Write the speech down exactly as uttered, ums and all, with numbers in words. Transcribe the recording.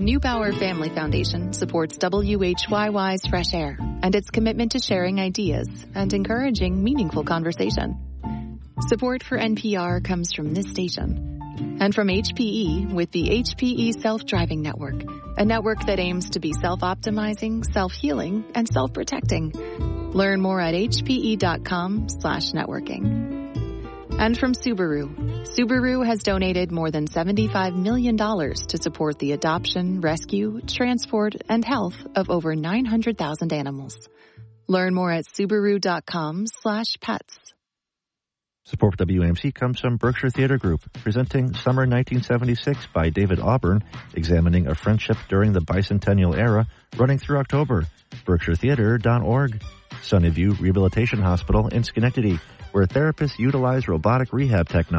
The Neubauer Family Foundation supports W H Y Y's Fresh Air and its commitment to sharing ideas and encouraging meaningful conversation. Support for N P R comes from this station and from H P E with the H P E Self-Driving Network, a network that aims to be self-optimizing, self-healing, and self-protecting. Learn more at hpe.com slash networking. And from Subaru. Subaru has donated more than seventy-five million dollars to support the adoption, rescue, transport, and health of over nine hundred thousand animals. Learn more at subaru.com slash pets. Support for W A M C comes from Berkshire Theatre Group, presenting Summer nineteen seventy-six by David Auburn, examining a friendship during the bicentennial era, running through October. berkshire theatre dot org. Sunnyview Rehabilitation Hospital in Schenectady, where therapists utilize robotic rehab technology